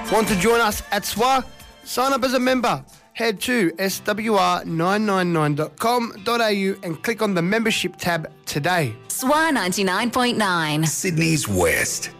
Want to join us at SWA? Sign up as a member. Head to swr999.com.au and click on the membership tab today. SWA 99.9. Sydney's West.